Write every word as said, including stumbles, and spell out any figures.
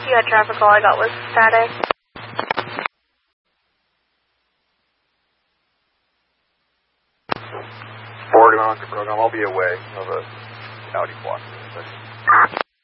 You had traffic call, I got list static. Forwarding on to program, I'll be away of a Audi block.